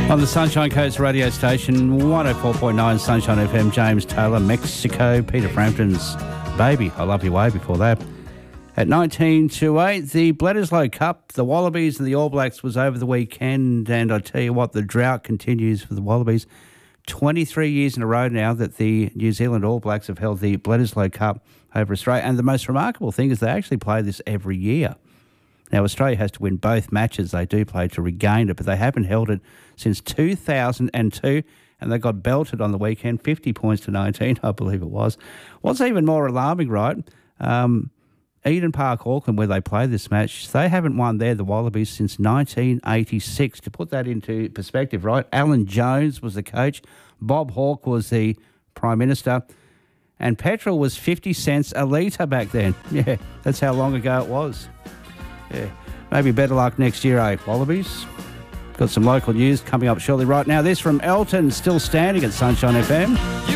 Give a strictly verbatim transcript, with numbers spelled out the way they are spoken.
On the Sunshine Coast radio station, one oh four point nine Sunshine F M, James Taylor, Mexico, Peter Frampton's Baby, I Love Your Way before that. At nineteen to eight, the Bledisloe Cup, the Wallabies and the All Blacks was over the weekend, and I tell you what, the drought continues for the Wallabies. twenty-three years in a row now that the New Zealand All Blacks have held the Bledisloe Cup over Australia, and the most remarkable thing is they actually play this every year. Now, Australia has to win both matches they do play to regain it, but they haven't held it since two thousand two, and they got belted on the weekend, fifty points to nineteen, I believe it was. What's even more alarming, right, um, Eden Park, Auckland, where they play this match, they haven't won there, the Wallabies, since nineteen eighty-six. To put that into perspective, right, Alan Jones was the coach, Bob Hawke was the Prime Minister, and petrol was fifty cents a litre back then. Yeah, that's how long ago it was. Yeah, maybe better luck next year, eh, Wallabies? Got some local news coming up shortly. Right now, this from Elton, still standing at Sunshine F M.